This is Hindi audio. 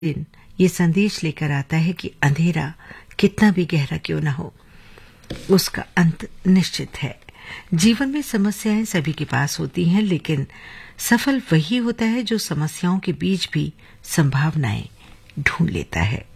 दिन ये संदेश लेकर आता है कि अंधेरा कितना भी गहरा क्यों न हो, उसका अंत निश्चित है। जीवन में समस्याएं सभी के पास होती हैं, लेकिन सफल वही होता है जो समस्याओं के बीच भी संभावनाएं ढूंढ लेता है।